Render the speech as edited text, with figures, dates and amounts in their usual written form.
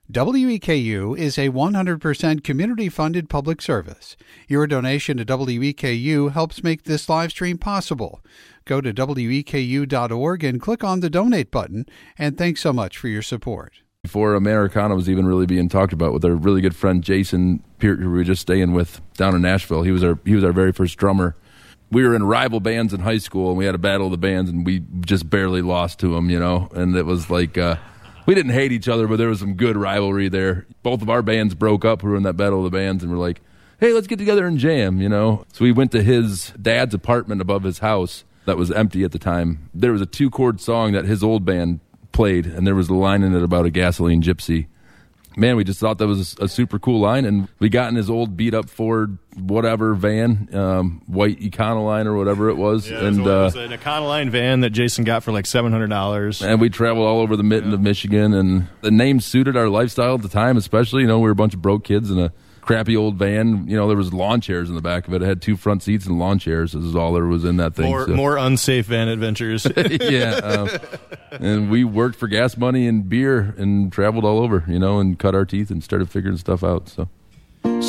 WEKU is a 100% community-funded public service. Your donation to WEKU helps make this live stream possible. Go to weku.org and click on the donate button, and thanks so much for your support. Before Americana was even really being talked about, with our really good friend Jason Peart, who we were just staying with down in Nashville, he was our very first drummer. We were in rival bands in high school, and we had a battle of the bands, and we just barely lost to them, and it was like... we didn't hate each other, but there was some good rivalry there. Both of our bands broke up. We were in that battle of the bands, and we're like, hey, let's get together and jam, So we went to his dad's apartment above his house that was empty at the time. There was a 2-chord song that his old band played, and there was a line in it about a gasoline gypsy. Man, we just thought that was a super cool line, and we got in his old beat-up Ford whatever van, white Econoline or whatever it was. Yeah, it was an Econoline van that Jason got for like $700. And we traveled all over the mitten of Michigan, and the name suited our lifestyle at the time, especially. We were a bunch of broke kids in a crappy old van. There was lawn chairs in the back of it. It had 2 front seats and lawn chairs. This is all there was in that thing. More unsafe van adventures. Yeah. And we worked for gas money and beer and traveled all over, and cut our teeth and started figuring stuff out. So.